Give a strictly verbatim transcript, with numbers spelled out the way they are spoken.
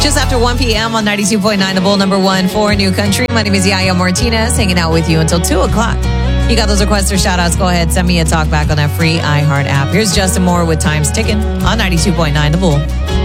Just after one p.m. on ninety-two point nine, the Bull, number one for New Country. My name is Yaya Martinez, hanging out with you until two o'clock. You got those requests or shout outs? Go ahead, send me a talk back on that free iHeart app. Here's Justin Moore with Time's Ticking on ninety-two point nine, the Bull.